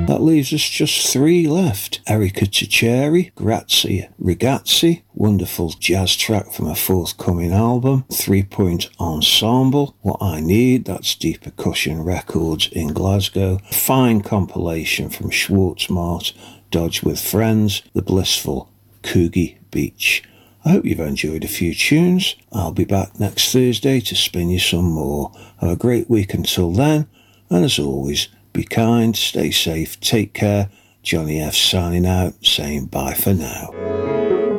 That leaves us just 3 left. Erica Ticeri, Grazie Ragazzi, wonderful jazz track from a forthcoming album. 3 Point Ensemble, What I Need, that's Deep Percussion Records in Glasgow. Fine compilation from Schwarzmart, Dodge with Friends, The Blissful Coogee Beach. I hope you've enjoyed a few tunes. I'll be back next Thursday to spin you some more. Have a great week until then, and as always, be kind, stay safe, take care. Johnny F signing out, saying bye for now.